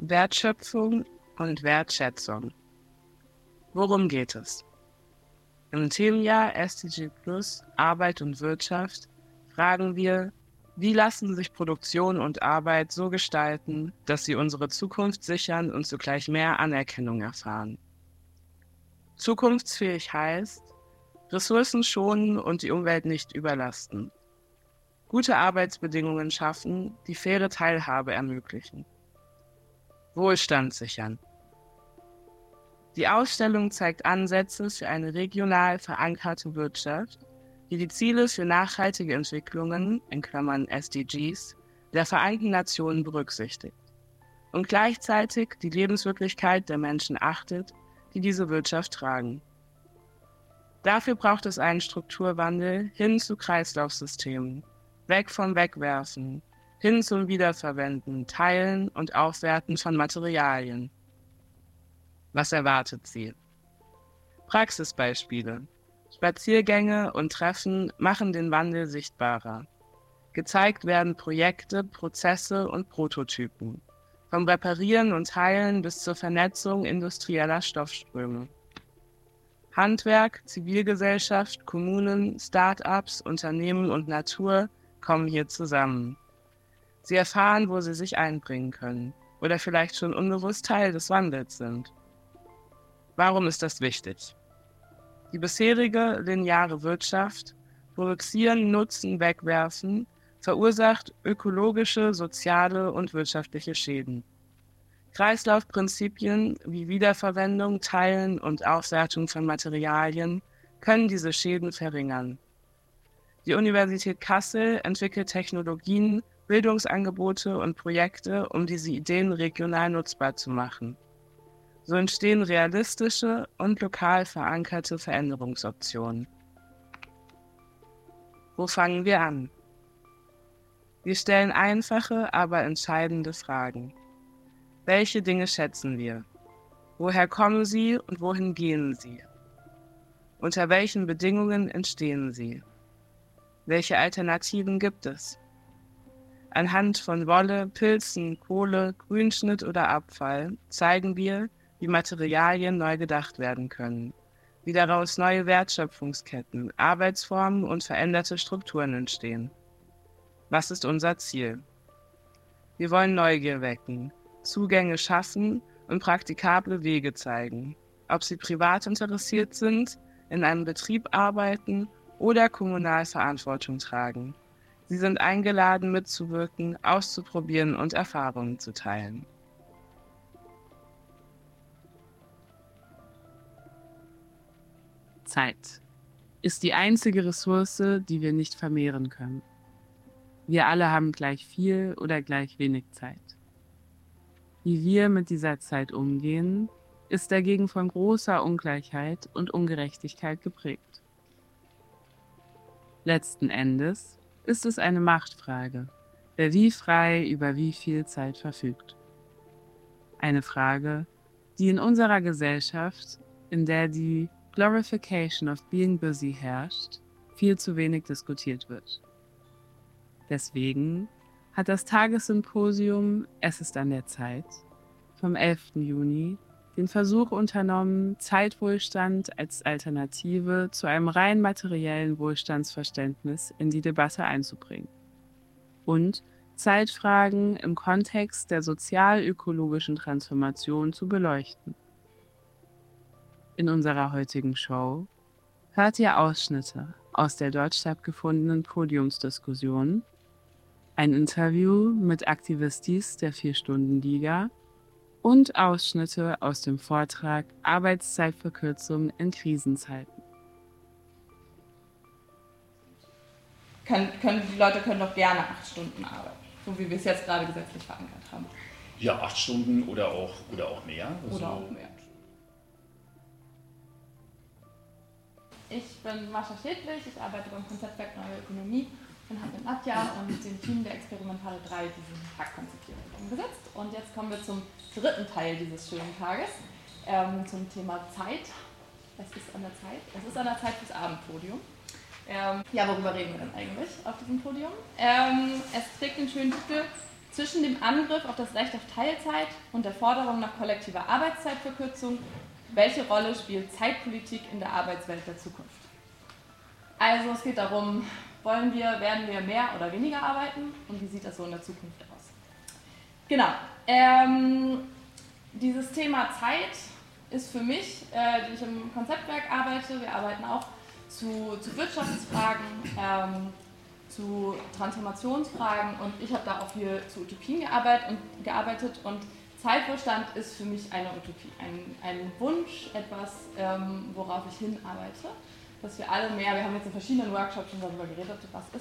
Wertschöpfung und Wertschätzung. Worum geht es? Im Themenjahr SDG Plus Arbeit und Wirtschaft fragen wir, wie lassen sich Produktion und Arbeit so gestalten, dass sie unsere Zukunft sichern und zugleich mehr Anerkennung erfahren. Zukunftsfähig heißt, Ressourcen schonen und die Umwelt nicht überlasten. Gute Arbeitsbedingungen schaffen, die faire Teilhabe ermöglichen. Wohlstand sichern. Die Ausstellung zeigt Ansätze für eine regional verankerte Wirtschaft, die die Ziele für nachhaltige Entwicklungen in Klammern (SDGs) der Vereinten Nationen berücksichtigt und gleichzeitig die Lebenswirklichkeit der Menschen achtet, die diese Wirtschaft tragen. Dafür braucht es einen Strukturwandel hin zu Kreislaufsystemen, weg vom Wegwerfen, hin zum Wiederverwenden, Teilen und Aufwerten von Materialien. Was erwartet sie? Praxisbeispiele. Spaziergänge und Treffen machen den Wandel sichtbarer. Gezeigt werden Projekte, Prozesse und Prototypen. Vom Reparieren und Teilen bis zur Vernetzung industrieller Stoffströme. Handwerk, Zivilgesellschaft, Kommunen, Start-ups, Unternehmen und Natur kommen hier zusammen. Sie erfahren, wo sie sich einbringen können oder vielleicht schon unbewusst Teil des Wandels sind. Warum ist das wichtig? Die bisherige lineare Wirtschaft, produzieren, nutzen, wegwerfen, verursacht ökologische, soziale und wirtschaftliche Schäden. Kreislaufprinzipien wie Wiederverwendung, Teilen und Aufwertung von Materialien können diese Schäden verringern. Die Universität Kassel entwickelt Technologien, Bildungsangebote und Projekte, um diese Ideen regional nutzbar zu machen. So entstehen realistische und lokal verankerte Veränderungsoptionen. Wo fangen wir an? Wir stellen einfache, aber entscheidende Fragen. Welche Dinge schätzen wir? Woher kommen sie und wohin gehen sie? Unter welchen Bedingungen entstehen sie? Welche Alternativen gibt es? Anhand von Wolle, Pilzen, Kohle, Grünschnitt oder Abfall zeigen wir, wie Materialien neu gedacht werden können, wie daraus neue Wertschöpfungsketten, Arbeitsformen und veränderte Strukturen entstehen. Was ist unser Ziel? Wir wollen Neugier wecken, Zugänge schaffen und praktikable Wege zeigen, ob sie privat interessiert sind, in einem Betrieb arbeiten oder kommunal Verantwortung tragen. Sie sind eingeladen, mitzuwirken, auszuprobieren und Erfahrungen zu teilen. Zeit ist die einzige Ressource, die wir nicht vermehren können. Wir alle haben gleich viel oder gleich wenig Zeit. Wie wir mit dieser Zeit umgehen, ist dagegen von großer Ungleichheit und Ungerechtigkeit geprägt. Letzten Endes ist es eine Machtfrage, wer wie frei über wie viel Zeit verfügt. Eine Frage, die in unserer Gesellschaft, in der die Glorification of being busy herrscht, viel zu wenig diskutiert wird. Deswegen hat das Tagessymposium Es ist an der Zeit vom 11. Juni den Versuch unternommen, Zeitwohlstand als Alternative zu einem rein materiellen Wohlstandsverständnis in die Debatte einzubringen und Zeitfragen im Kontext der sozial-ökologischen Transformation zu beleuchten. In unserer heutigen Show hört ihr Ausschnitte aus der dort stattgefundenen Podiumsdiskussion, ein Interview mit Aktivistis der 4-Stunden-Liga und Ausschnitte aus dem Vortrag Arbeitszeitverkürzung in Krisenzeiten. Die Leute können doch gerne 8 Stunden arbeiten, so wie wir es jetzt gerade gesetzlich verankert haben. Ja, 8 Stunden oder auch mehr. Also oder auch mehr. Ich bin Mascha Schädlich, ich arbeite beim Konzeptwerk Neue Ökonomie und habe mit Nadja und dem Team der Experimentale 3 diesen Tag konzipiert und umgesetzt. Und jetzt kommen wir zum dritten Teil dieses schönen Tages, zum Thema Zeit. Es ist an der Zeit. Es ist an der Zeit fürs Abendpodium. Ja, worüber reden wir denn eigentlich auf diesem Podium? Es trägt den schönen Titel Zwischen dem Angriff auf das Recht auf Teilzeit und der Forderung nach kollektiver Arbeitszeitverkürzung, welche Rolle spielt Zeitpolitik in der Arbeitswelt der Zukunft? Also es geht darum, werden wir mehr oder weniger arbeiten und wie sieht das so in der Zukunft aus? Genau, dieses Thema Zeit ist für mich, die ich im Konzeptwerk arbeite, wir arbeiten auch zu Wirtschaftsfragen, zu Transformationsfragen und ich habe da auch viel zu Utopien gearbeitet und Zeitwohlstand ist für mich eine Utopie, ein Wunsch, etwas, worauf ich hinarbeite, dass wir alle mehr, wir haben jetzt in verschiedenen Workshops schon darüber geredet, was